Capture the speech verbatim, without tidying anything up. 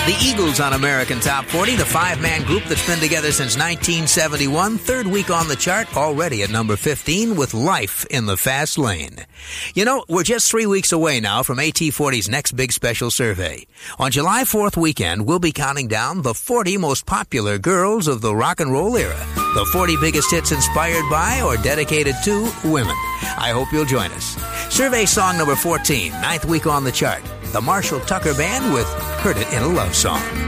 The Eagles on American Top forty, the five-man group that's been together since nineteen seventy-one, third week on the chart, already at number fifteen with Life in the Fast Lane. You know, we're just three weeks away now from A T forty's next big special survey. On July fourth weekend, we'll be counting down the forty most popular girls of the rock and roll era. The forty biggest hits inspired by or dedicated to women. I hope you'll join us. Survey song number fourteen, ninth week on the chart. The Marshall Tucker Band with Heard It in a Love Song.